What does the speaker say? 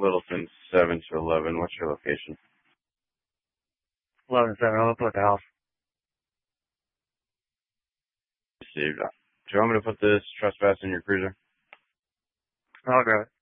Littleton 7 to 11. What's your location? 11-7. I'm gonna put the house. Received. Do you want me to put this trespass in your cruiser? I'll grab it.